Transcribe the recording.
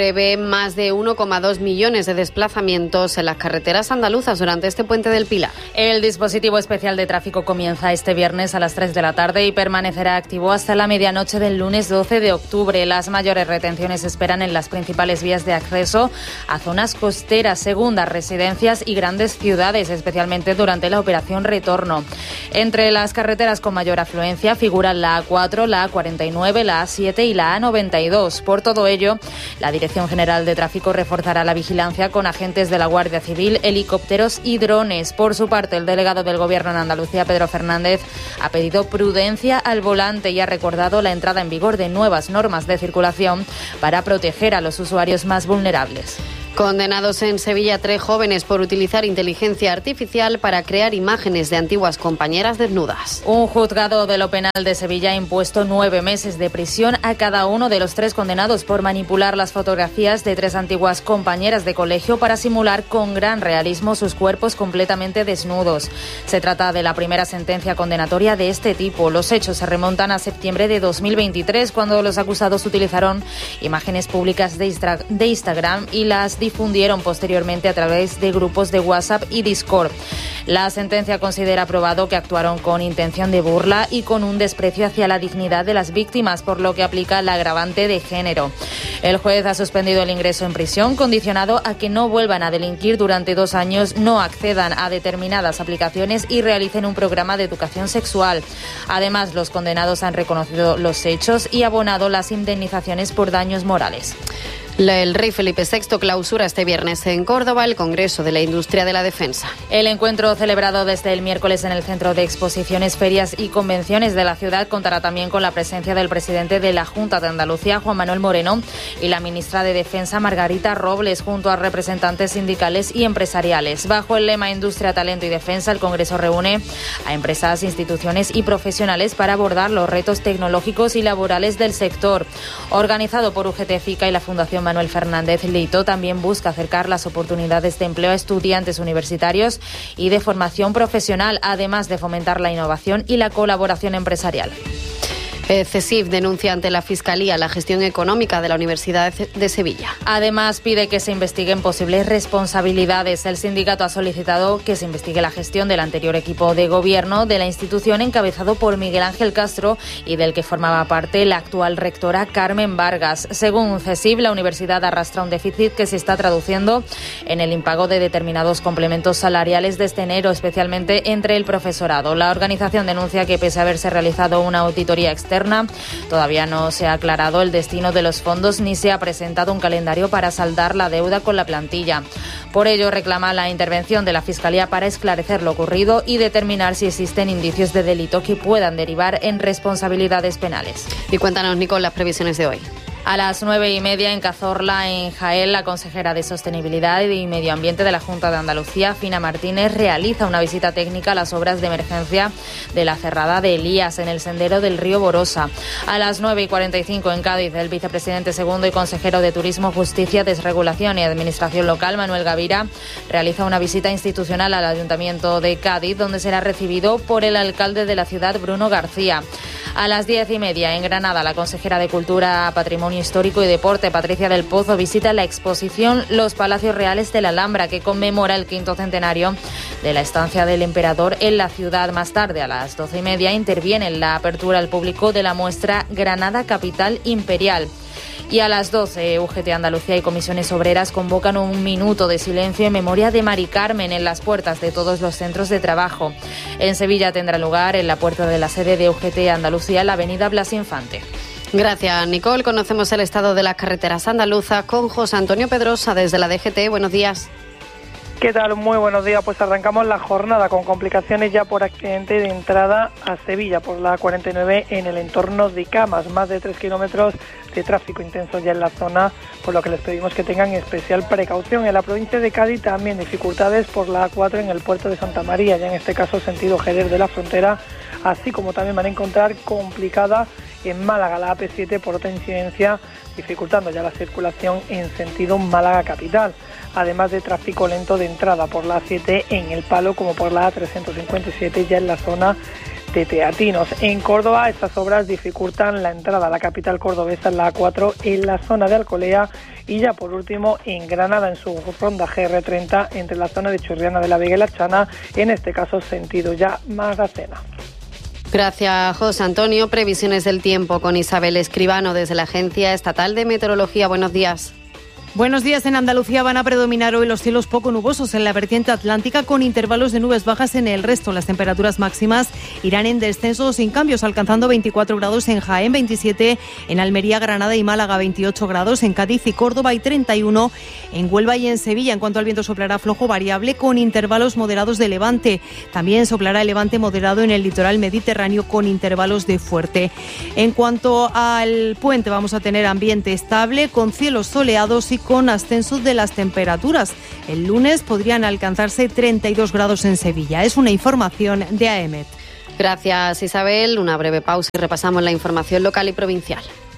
Prevé más de 1,2 millones de desplazamientos en las carreteras andaluzas durante este puente del Pilar. El dispositivo especial de tráfico comienza este viernes a las 3 de la tarde y permanecerá activo hasta la medianoche del lunes 12 de octubre. Las mayores retenciones se esperan en las principales vías de acceso a zonas costeras, segundas residencias y grandes ciudades, especialmente durante la operación retorno. Entre las carreteras con mayor afluencia figuran la A4, la A49, la A7 y la A92. Por todo ello, la Dirección General de Tráfico reforzará la vigilancia con agentes de la Guardia Civil, helicópteros y drones. Por su parte, el delegado del Gobierno en Andalucía, Pedro Fernández, ha pedido prudencia al volante y ha recordado la entrada en vigor de nuevas normas de circulación para proteger a los usuarios más vulnerables. Condenados en Sevilla 3 jóvenes por utilizar inteligencia artificial para crear imágenes de antiguas compañeras desnudas. Un juzgado de lo penal de Sevilla ha impuesto 9 meses de prisión a cada uno de los 3 condenados por manipular las fotografías de 3 antiguas compañeras de colegio para simular con gran realismo sus cuerpos completamente desnudos. Se trata de la primera sentencia condenatoria de este tipo. Los hechos se remontan a septiembre de 2023, cuando los acusados utilizaron imágenes públicas de Instagram y las difundieron posteriormente a través de grupos de WhatsApp y Discord. La sentencia considera probado que actuaron con intención de burla y con un desprecio hacia la dignidad de las víctimas, por lo que aplica la agravante de género. El juez ha suspendido el ingreso en prisión, condicionado a que no vuelvan a delinquir durante 2 años, no accedan a determinadas aplicaciones y realicen un programa de educación sexual. Además, los condenados han reconocido los hechos y abonado las indemnizaciones por daños morales. El rey Felipe VI clausura este viernes en Córdoba el Congreso de la Industria de la Defensa. El encuentro, celebrado desde el miércoles en el Centro de Exposiciones, Ferias y Convenciones de la ciudad, contará también con la presencia del presidente de la Junta de Andalucía, Juan Manuel Moreno, y la ministra de Defensa, Margarita Robles, junto a representantes sindicales y empresariales. Bajo el lema Industria, Talento y Defensa, el Congreso reúne a empresas, instituciones y profesionales para abordar los retos tecnológicos y laborales del sector. Organizado por UGT FICA y la Fundación Manuel Fernández Leito, también busca acercar las oportunidades de empleo a estudiantes universitarios y de formación profesional, además de fomentar la innovación y la colaboración empresarial. CESIF denuncia ante la Fiscalía la gestión económica de la Universidad de Sevilla. Además, pide que se investiguen posibles responsabilidades. El sindicato ha solicitado que se investigue la gestión del anterior equipo de gobierno de la institución, encabezado por Miguel Ángel Castro, y del que formaba parte la actual rectora Carmen Vargas. Según CESIF, la universidad arrastra un déficit que se está traduciendo en el impago de determinados complementos salariales desde enero, especialmente entre el profesorado. La organización denuncia que, pese a haberse realizado una auditoría externa, todavía no se ha aclarado el destino de los fondos ni se ha presentado un calendario para saldar la deuda con la plantilla. Por ello, reclama la intervención de la Fiscalía para esclarecer lo ocurrido y determinar si existen indicios de delito que puedan derivar en responsabilidades penales. Y cuéntanos, Nicole, las previsiones de hoy. A las 9:30 en Cazorla, en Jaén, la consejera de Sostenibilidad y Medio Ambiente de la Junta de Andalucía, Fina Martínez, realiza una visita técnica a las obras de emergencia de la cerrada de Elías en el sendero del río Borosa. A las 9:45 en Cádiz, el vicepresidente segundo y consejero de Turismo, Justicia, Desregulación y Administración Local, Manuel Gavira, realiza una visita institucional al Ayuntamiento de Cádiz, donde será recibido por el alcalde de la ciudad, Bruno García. A las 10:30 en Granada, la consejera de Cultura, Patrimonio Histórico y Deporte, Patricia del Pozo, visita la exposición Los Palacios Reales de la Alhambra, que conmemora el 5º centenario de la estancia del emperador en la ciudad. Más tarde, a las 12:30, interviene en la apertura al público de la muestra Granada Capital Imperial. Y a las 12, UGT Andalucía y Comisiones Obreras convocan un minuto de silencio en memoria de Mari Carmen en las puertas de todos los centros de trabajo. En Sevilla tendrá lugar en la puerta de la sede de UGT Andalucía, en la avenida Blas Infante. Gracias, Nicole. Conocemos el estado de las carreteras andaluzas con José Antonio Pedrosa desde la DGT. Buenos días. ¿Qué tal? Muy buenos días. Pues arrancamos la jornada con complicaciones ya por accidente de entrada a Sevilla por la 49 en el entorno de Camas. Más de 3 kilómetros de tráfico intenso ya en la zona, por lo que les pedimos que tengan especial precaución. En la provincia de Cádiz también dificultades por la A4 en el puerto de Santa María, ya en este caso sentido Jerez de la Frontera, así como también van a encontrar complicada en Málaga la AP7 por otra incidencia, dificultando ya la circulación en sentido Málaga capital, además de tráfico lento de entrada por la A7 en El Palo, como por la A357 ya en la zona de Teatinos. En Córdoba, estas obras dificultan la entrada a la capital cordobesa en la A4 en la zona de Alcolea y ya por último en Granada en su ronda GR30 entre la zona de Churriana de la Vega y La Chana, en este caso sentido ya Magacena. Gracias, José Antonio. Previsiones del tiempo con Isabel Escribano desde la Agencia Estatal de Meteorología. Buenos días. Buenos días. En Andalucía van a predominar hoy los cielos poco nubosos en la vertiente atlántica con intervalos de nubes bajas en el resto. Las temperaturas máximas irán en descenso sin cambios, alcanzando 24 grados en Jaén, 27 en Almería, Granada y Málaga, 28 grados en Cádiz y Córdoba y 31 en Huelva y en Sevilla. En cuanto al viento, soplará flojo variable con intervalos moderados de levante. También soplará el levante moderado en el litoral mediterráneo con intervalos de fuerte. En cuanto al puente, vamos a tener ambiente estable con cielos soleados y con ascenso de las temperaturas. El lunes podrían alcanzarse 32 grados en Sevilla. Es una información de AEMET. Gracias, Isabel. Una breve pausa y repasamos la información local y provincial.